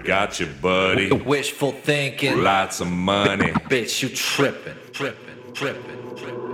got your buddy. Wishful thinking. Lots of money. Bitch, you trippin', trippin', trippin', trippin'.